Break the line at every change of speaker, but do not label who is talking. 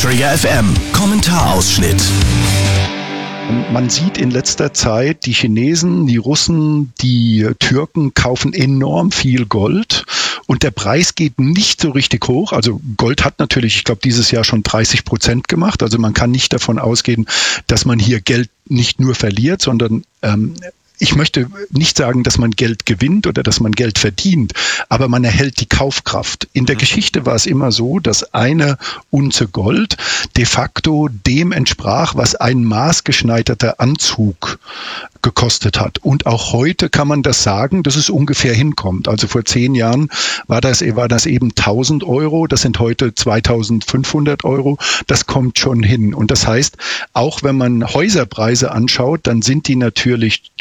Trigger FM Kommentarausschnitt.
Man sieht in letzter Zeit, die Chinesen, die Russen, die Türken kaufen enorm viel Gold und der Preis geht nicht so richtig hoch. Also Gold hat natürlich, ich glaube, dieses Jahr schon 30% gemacht. Also man kann nicht davon ausgehen, dass man hier Geld nicht nur verliert, sondern ich möchte nicht sagen, dass man Geld gewinnt oder dass man Geld verdient, aber man erhält die Kaufkraft. In der Geschichte war es immer so, dass eine Unze Gold de facto dem entsprach, was ein maßgeschneiderter Anzug gekostet hat. Und auch heute kann man das sagen, dass es ungefähr hinkommt. Also vor 10 Jahren war das eben 1.000 Euro, das sind heute 2.500 Euro. Das kommt schon hin. Und das heißt, auch wenn man Häuserpreise anschaut, dann sind die natürlich